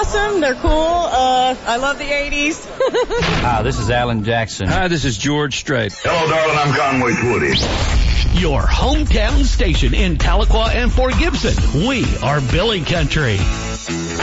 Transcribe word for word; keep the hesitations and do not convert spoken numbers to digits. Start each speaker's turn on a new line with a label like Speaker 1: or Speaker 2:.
Speaker 1: awesome. They're cool. Uh, I love the eighties.
Speaker 2: Hi, this is Alan Jackson.
Speaker 3: Hi, this is George Strait.
Speaker 4: Hello, darling. I'm Conway Twitty.
Speaker 5: Your hometown station in Tahlequah and Fort Gibson. We are Billy Country.